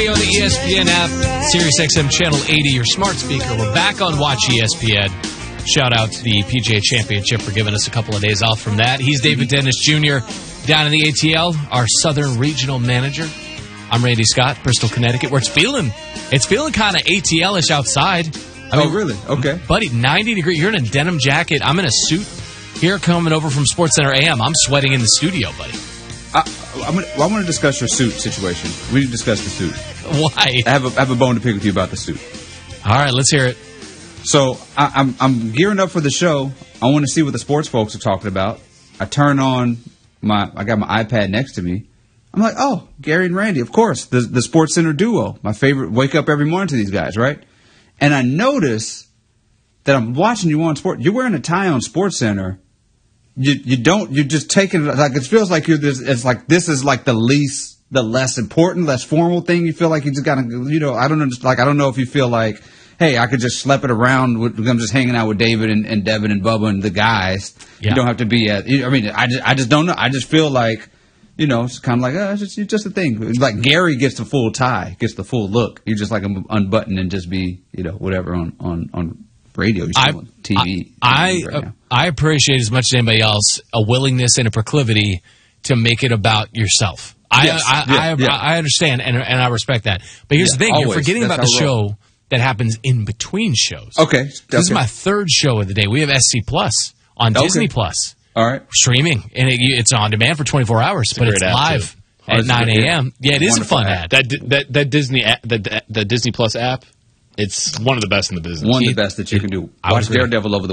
Radio, the ESPN app, SiriusXM Channel 80, your smart speaker. We're back on Watch ESPN. Shout out to the PGA Championship for giving us a couple of days off from that. He's David Dennis Jr. down in the ATL, our Southern Regional Manager. I'm Randy Scott, Bristol, Connecticut, where it's feeling kind of ATL-ish outside. I mean, really? Okay. Buddy, 90 degrees. You're in a denim jacket. I'm in a suit. Here coming over from SportsCenter AM. I'm sweating in the studio, buddy. I want to discuss your suit situation. We need to discuss the suit. Why? I have a bone to pick with you about the suit. All right, let's hear it. So I'm gearing up for the show. I want to see what the sports folks are talking about. I turn on I got my iPad next to me. I'm like, oh, Gary and Randy, of course, the SportsCenter duo. My favorite. Wake up every morning to these guys, right? And I notice that I'm watching you on sport. You're wearing a tie on SportsCenter. You're just taking it like it feels like it's like this is like the less important, less formal thing. You feel like you just gotta, I don't know if you feel like, hey, I could just schlep it around. I'm just hanging out with David and Devin and Bubba and the guys. Yeah. You don't have to be I just don't know. I just feel like, it's kind of like, it's just a thing. Like Gary gets the full tie, gets the full look. You just like unbutton and just be, whatever on radio, on TV. I appreciate as much as anybody else a willingness and a proclivity to make it about yourself. I understand and I respect that. But here's the thing: always. You're forgetting about the show that happens in between shows. Okay, this is my third show of the day. We have SC Plus on Disney Plus. All right, streaming and it's on demand for 24 hours, but it's live at 9 a.m. Yeah, it is a fun ad. That Disney the Disney Plus app. It's one of the best in the business. One of the best that you can do. Watch Daredevil over the